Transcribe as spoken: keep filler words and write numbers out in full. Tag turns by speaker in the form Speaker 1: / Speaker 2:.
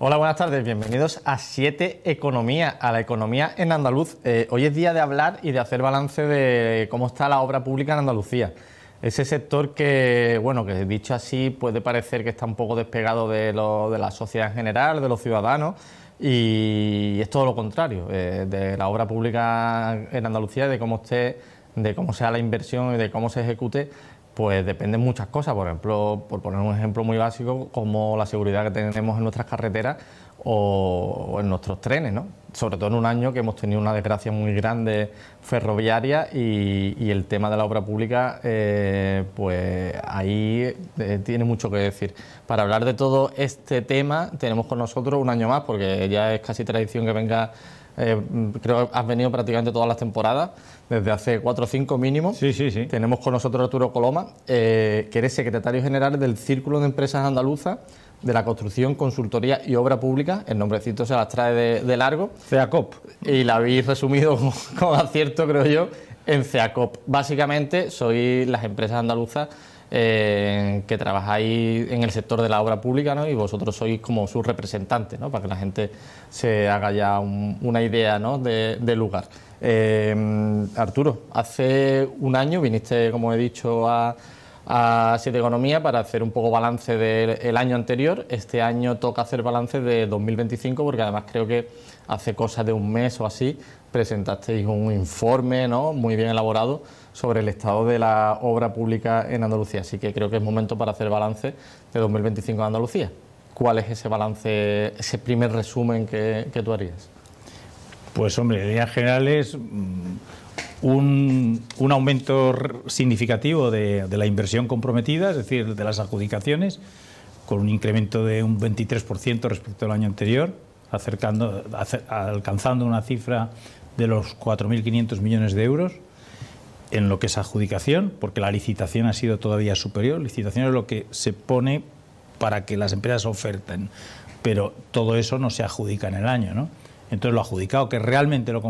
Speaker 1: Hola, buenas tardes, bienvenidos a siete Economía, a la economía en andaluz. Eh, hoy es día de hablar y de hacer balance de cómo está la obra pública en Andalucía. Ese sector que, bueno, que dicho así puede parecer que está un poco despegado de, lo, de la sociedad en general, de los ciudadanos, y es todo lo contrario, eh, de la obra pública en Andalucía, de cómo esté, de cómo sea la inversión y de cómo se ejecute. Pues dependen muchas cosas, por ejemplo, por poner un ejemplo muy básico, como la seguridad que tenemos en nuestras carreteras o en nuestros trenes, ¿no? Sobre todo en un año que hemos tenido una desgracia muy grande ferroviaria y, y el tema de la obra pública, eh, pues ahí eh, tiene mucho que decir. Para hablar de todo este tema tenemos con nosotros un año más, porque ya es casi tradición que venga. Eh, creo que has venido prácticamente todas las temporadas, desde hace cuatro o cinco mínimo.
Speaker 2: Sí, sí, sí.
Speaker 1: Tenemos con nosotros Arturo Coloma, eh, que eres secretario general del Círculo de Empresas Andaluzas de la Construcción, Consultoría y Obra Pública. El nombrecito se las trae de, de largo.
Speaker 2: CEACOP.
Speaker 1: Y la habéis resumido con, con acierto, creo yo, en CEACOP. Básicamente, sois las empresas andaluzas Eh, que trabajáis en el sector de la obra pública, ¿no? Y vosotros sois como sus representantes, ¿no? Para que la gente se haga ya un, una idea, ¿no? de, del lugar. Eh, Arturo, hace un año viniste, como he dicho, a, a Siete Economía para hacer un poco balance del año anterior. Este año toca hacer balance de dos mil veinticinco, porque además creo que hace cosa de un mes o así presentasteis un informe, ¿no? Muy bien elaborado sobre el estado de la obra pública en Andalucía. Así que creo que es momento para hacer balance de dos mil veinticinco en Andalucía. ¿Cuál es ese balance, ese primer resumen que, que tú harías?
Speaker 2: Pues hombre, en líneas generales, un, un aumento significativo de, de la inversión comprometida, es decir, de las adjudicaciones, con un incremento de un veintitrés por ciento respecto al año anterior, acercando, acer, alcanzando una cifra de los cuatro mil quinientos millones de euros en lo que es adjudicación, porque la licitación ha sido todavía superior. Licitación es lo que se pone para que las empresas oferten, pero todo eso no se adjudica en el año, ¿no? Entonces, lo adjudicado, que realmente lo